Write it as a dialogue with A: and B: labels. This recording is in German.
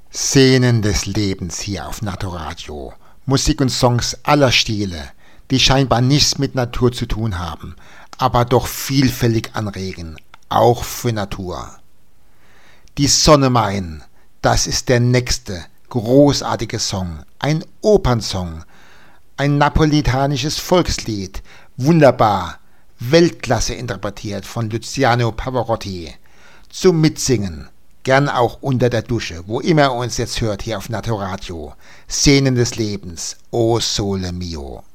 A: Szenen des Lebens hier auf Naturadio. Musik und Songs aller Stile, die scheinbar nichts mit Natur zu tun haben, aber doch vielfältig anregen, auch für Natur. Die Sonne mein, das ist der nächste großartige Song, ein Opernsong, ein napolitanisches Volkslied, wunderbar, Weltklasse interpretiert von Luciano Pavarotti. Zum Mitsingen, gern auch unter der Dusche, wo immer ihr uns jetzt hört hier auf Naturadio. Szenen des Lebens, O Sole Mio.